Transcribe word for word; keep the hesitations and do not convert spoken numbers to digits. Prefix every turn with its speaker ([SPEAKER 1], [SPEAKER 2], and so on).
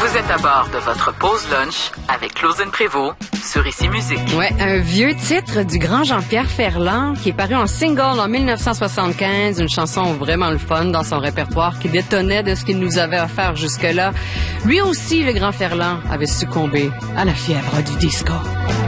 [SPEAKER 1] Vous êtes à bord de votre pause lunch avec Claudine Prévost sur Ici Musique.
[SPEAKER 2] Ouais, un vieux titre du grand Jean-Pierre Ferland qui est paru en single en dix-neuf cent soixante-quinze, une chanson vraiment le fun dans son répertoire qui détonnait de ce qu'il nous avait offert jusque-là. Lui aussi, le grand Ferland, avait succombé à la fièvre du disco.